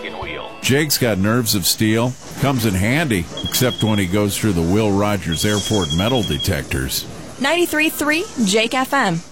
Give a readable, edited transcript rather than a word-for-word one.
wagon wheel. Jake's got nerves of steel. Comes in handy, except when he goes through the Will Rogers Airport metal detectors. 93.3 Jake FM.